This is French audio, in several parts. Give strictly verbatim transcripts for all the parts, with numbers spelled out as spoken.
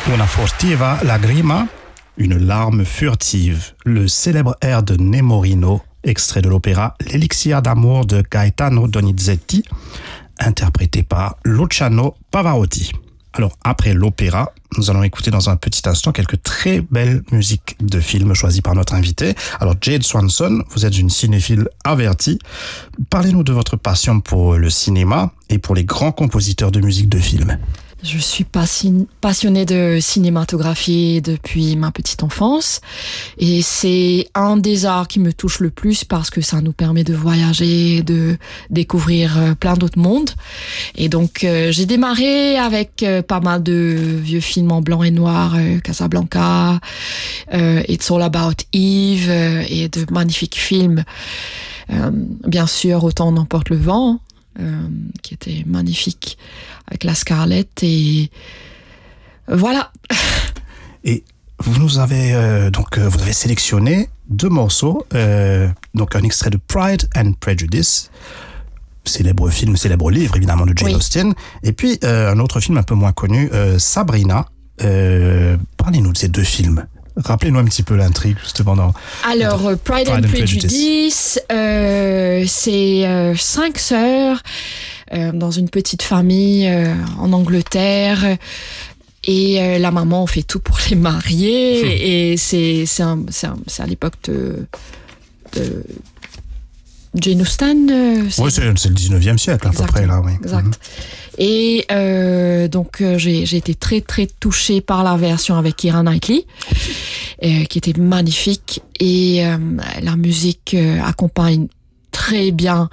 Una furtiva lagrima, une larme furtive, le célèbre air de Nemorino, extrait de l'opéra L'élixir d'amour de Gaetano Donizetti, interprété par Luciano Pavarotti. Alors, après l'opéra, nous allons écouter dans un petit instant quelques très belles musiques de films choisies par notre invité. Alors, Jade Swanson, vous êtes une cinéphile avertie. Parlez-nous de votre passion pour le cinéma et pour les grands compositeurs de musique de films. Je suis passionnée de cinématographie depuis ma petite enfance et c'est un des arts qui me touche le plus parce que ça nous permet de voyager, de découvrir plein d'autres mondes. Et donc euh, j'ai démarré avec euh, pas mal de vieux films en blanc et noir, euh, Casablanca, euh, It's All About Eve euh, et de magnifiques films. Euh, bien sûr, Autant n'emporte le vent. Euh, qui était magnifique avec la Scarlett et voilà. Et vous nous avez euh, donc euh, vous avez sélectionné deux morceaux, euh, donc un extrait de Pride and Prejudice, célèbre film, célèbre livre évidemment de Jane oui. Austen, et puis euh, un autre film un peu moins connu, euh, Sabrina. Euh, parlez-nous de ces deux films. Rappelez-nous un petit peu l'intrigue, justement. Dans, Alors, dans Pride, Pride and, and Prejudice, Prejudice euh, c'est euh, cinq sœurs euh, dans une petite famille euh, en Angleterre. Et euh, la maman fait tout pour les marier. Mmh. Et c'est, c'est, un, c'est, un, c'est à l'époque de, de Jane Austen. Euh, c'est... Oui, c'est, c'est le dix-neuvième siècle, à exact, peu près. Là, oui. Exact. Mmh. Et euh, donc euh, j'ai, j'ai été très très touchée par la version avec Keira Knightley, euh, qui était magnifique et euh, la musique euh, accompagne très bien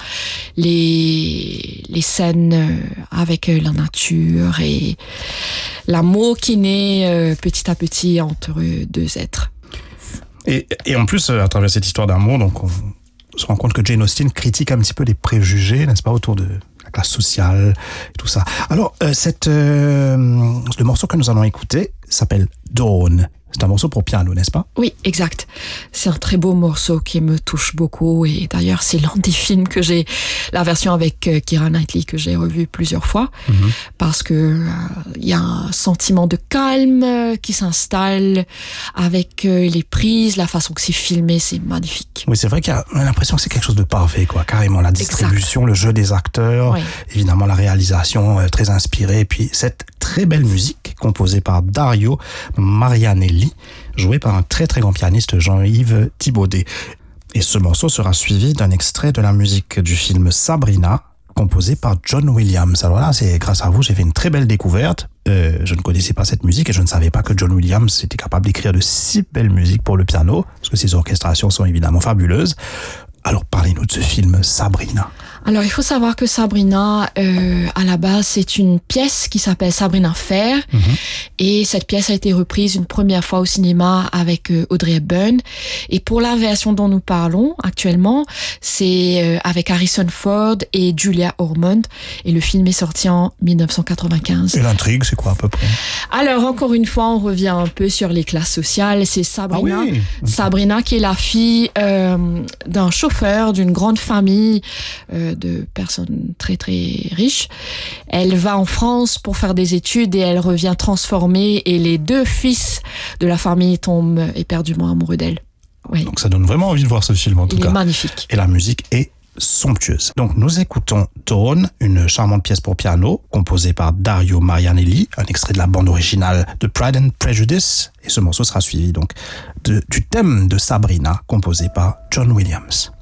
les les scènes euh, avec euh, la nature et l'amour qui naît euh, petit à petit entre deux êtres. Et, et en plus, à travers cette histoire d'amour, donc on se rend compte que Jane Austen critique un petit peu les préjugés, n'est-ce pas, autour de la classe sociale et tout ça. Alors, euh, cette, euh, le morceau que nous allons écouter s'appelle Dawn. C'est un morceau pour piano, n'est-ce pas? Oui, exact. C'est un très beau morceau qui me touche beaucoup et d'ailleurs c'est l'un des films que j'ai, la version avec euh, Keira Knightley que j'ai revu plusieurs fois mm-hmm. parce que il euh, y a un sentiment de calme euh, qui s'installe avec euh, les prises, la façon que c'est filmé, c'est magnifique. Oui, c'est vrai qu'il y a l'impression que c'est quelque chose de parfait, quoi. Carrément, la distribution, exact. Le jeu des acteurs, oui. Évidemment la réalisation euh, très inspirée et puis cette très belle musique composée par Dario Marianelli, joué par un très très grand pianiste Jean-Yves Thibaudet. Et ce morceau sera suivi d'un extrait de la musique du film Sabrina, composé par John Williams. Alors là, c'est grâce à vous, j'ai fait une très belle découverte. Euh, je ne connaissais pas cette musique et je ne savais pas que John Williams était capable d'écrire de si belles musiques pour le piano, parce que ses orchestrations sont évidemment fabuleuses. Alors parlez-nous de ce film Sabrina. Alors il faut savoir que Sabrina, euh, à la base, c'est une pièce qui s'appelle Sabrina Fair. Mm-hmm. Et cette pièce a été reprise une première fois au cinéma avec euh, Audrey Hepburn. Et pour la version dont nous parlons actuellement, c'est euh, avec Harrison Ford et Julia Ormond. Et le film est sorti en dix-neuf cent quatre-vingt-quinze. Et l'intrigue, c'est quoi à peu près? Alors encore une fois, on revient un peu sur les classes sociales. C'est Sabrina, ah oui. Sabrina qui est la fille euh, d'un chauffeur d'une grande famille euh, de personnes très très riches. Elle va en France pour faire des études et elle revient transformée et les deux fils de la famille tombent éperdument amoureux d'elle. Oui. Donc ça donne vraiment envie de voir ce film en tout Il cas. Il est magnifique. Et la musique est somptueuse. Donc nous écoutons Dawn, une charmante pièce pour piano composée par Dario Marianelli, un extrait de la bande originale de Pride and Prejudice, et ce morceau sera suivi donc de, du thème de Sabrina composé par John Williams.